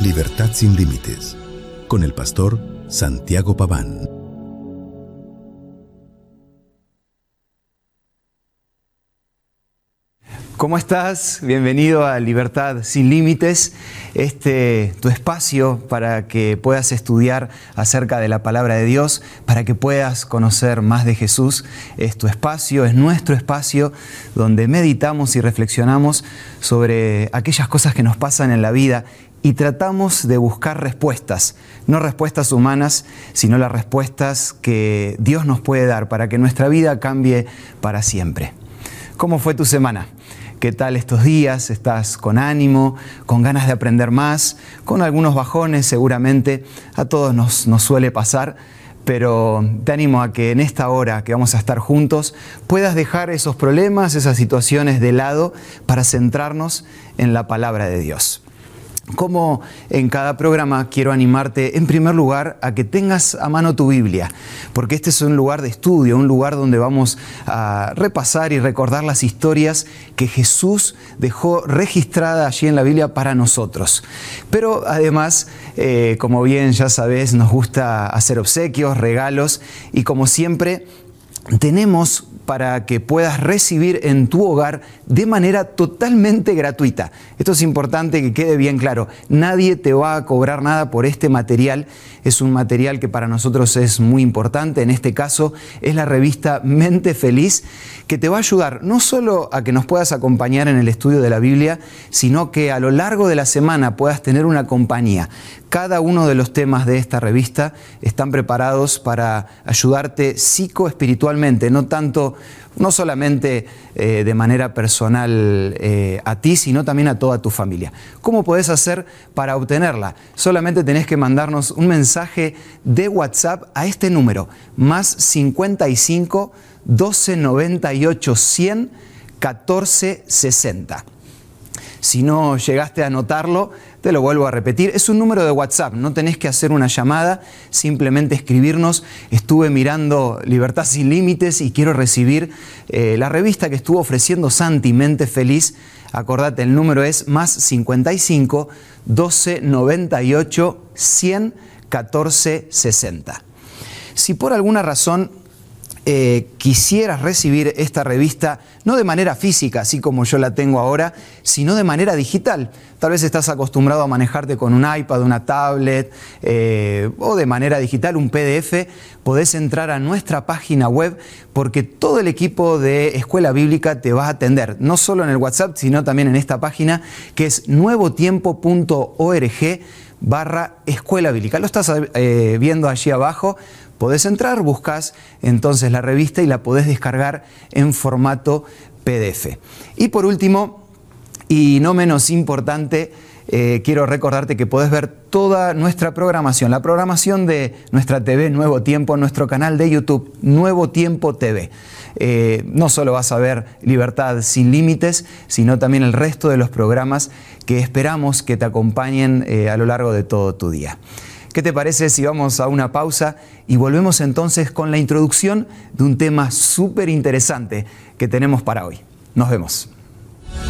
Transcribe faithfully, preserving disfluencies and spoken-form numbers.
Libertad sin límites, con el pastor Santiago Paván. ¿Cómo estás? Bienvenido a Libertad sin Límites, este tu espacio para que puedas estudiar acerca de la palabra de Dios, para que puedas conocer más de Jesús. Es tu espacio, es nuestro espacio donde meditamos y reflexionamos sobre aquellas cosas que nos pasan en la vida y tratamos de buscar respuestas, no respuestas humanas, sino las respuestas que Dios nos puede dar para que nuestra vida cambie para siempre. ¿Cómo fue tu semana? ¿Qué tal estos días? ¿Estás con ánimo, con ganas de aprender más, con algunos bajones seguramente? A todos nos, nos suele pasar, pero te animo a que en esta hora que vamos a estar juntos puedas dejar esos problemas, esas situaciones de lado para centrarnos en la palabra de Dios. Como en cada programa, quiero animarte en primer lugar a que tengas a mano tu Biblia, porque este es un lugar de estudio, un lugar donde vamos a repasar y recordar las historias que Jesús dejó registradas allí en la Biblia para nosotros. Pero además, eh, como bien ya sabes, nos gusta hacer obsequios, regalos y como siempre tenemos para que puedas recibir en tu hogar de manera totalmente gratuita. Esto es importante que quede bien claro. Nadie te va a cobrar nada por este material. Es un material que para nosotros es muy importante. En este caso es la revista Mente Feliz, que te va a ayudar no solo a que nos puedas acompañar en el estudio de la Biblia, sino que a lo largo de la semana puedas tener una compañía. Cada uno de los temas de esta revista están preparados para ayudarte psicoespiritualmente, no tanto, no solamente eh, de manera personal eh, a ti, sino también a toda tu familia. ¿Cómo podés hacer para obtenerla? Solamente tenés que mandarnos un mensaje de WhatsApp a este número, más cincuenta y cinco, doce noventa y ocho, cien, catorce sesenta. Si no llegaste a anotarlo, te lo vuelvo a repetir. Es un número de WhatsApp, no tenés que hacer una llamada, simplemente escribirnos. Estuve mirando Libertad sin Límites y quiero recibir eh, la revista que estuvo ofreciendo Santi, Mente Feliz. Acordate, el número es más cincuenta y cinco, doce noventa y ocho, cien, catorce sesenta. Si por alguna razón Eh, quisieras recibir esta revista no de manera física, así como yo la tengo ahora, sino de manera digital. Tal vez estás acostumbrado a manejarte con un iPad, una tablet eh, o de manera digital, un P D F. Podés entrar a nuestra página web porque todo el equipo de Escuela Bíblica te va a atender, no solo en el WhatsApp, sino también en esta página que es nuevotiempo punto org barra Escuela Bíblica. Lo estás eh, viendo allí abajo. Podés entrar, buscas entonces la revista y la podés descargar en formato P D F. Y por último, y no menos importante, eh, quiero recordarte que podés ver toda nuestra programación, la programación de nuestra T V Nuevo Tiempo, nuestro canal de YouTube, Nuevo Tiempo T V. Eh, no solo vas a ver Libertad sin Límites, sino también el resto de los programas que esperamos que te acompañen eh, a lo largo de todo tu día. ¿Qué te parece si vamos a una pausa y volvemos entonces con la introducción de un tema súper interesante que tenemos para hoy? Nos vemos.